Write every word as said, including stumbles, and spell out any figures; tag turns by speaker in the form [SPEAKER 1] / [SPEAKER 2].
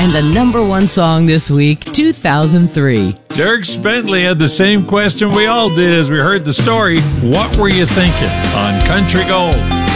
[SPEAKER 1] and the number one song this week, two thousand three.
[SPEAKER 2] Dierks Bentley had the same question we all did as we heard the story. What were you thinking on Country Gold?